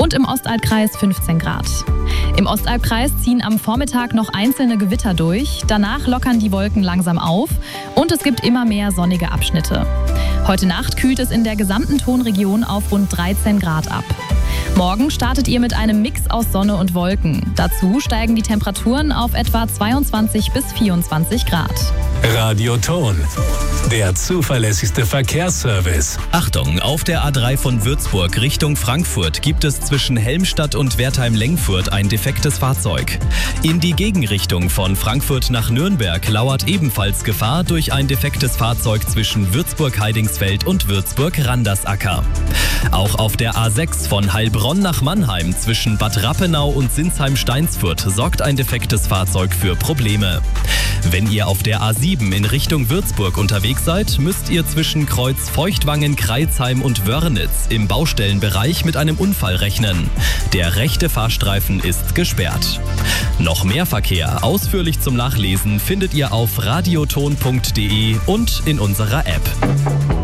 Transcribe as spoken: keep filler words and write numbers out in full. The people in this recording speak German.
und im Ostalbkreis fünfzehn Grad. Im Ostalbkreis ziehen am Vormittag noch einzelne Gewitter durch, danach lockern die Wolken langsam auf und es gibt immer mehr sonnige Abschnitte. Heute Nacht kühlt es in der gesamten Tonregion auf rund dreizehn Grad ab. Morgen startet ihr mit einem Mix aus Sonne und Wolken. Dazu steigen die Temperaturen auf etwa zweiundzwanzig bis vierundzwanzig Grad. Radio Ton, der zuverlässigste Verkehrsservice. Achtung, auf der A drei von Würzburg Richtung Frankfurt gibt es zwischen Helmstadt und Wertheim-Lengfurt ein defektes Fahrzeug. In die Gegenrichtung von Frankfurt nach Nürnberg lauert ebenfalls Gefahr durch ein defektes Fahrzeug zwischen Würzburg-Heidingsfeld und Würzburg-Randersacker. Auch auf der A sechs von Heilbronn nach Mannheim zwischen Bad Rappenau und Sinsheim-Steinsfurt sorgt ein defektes Fahrzeug für Probleme. Wenn ihr auf der A sieben in Richtung Würzburg unterwegs seid, müsst ihr zwischen Kreuz Feuchtwangen, Kreilsheim und Wörnitz im Baustellenbereich mit einem Unfall rechnen. Der rechte Fahrstreifen ist gesperrt. Noch mehr Verkehr ausführlich zum Nachlesen findet ihr auf radioton punkt de und in unserer App.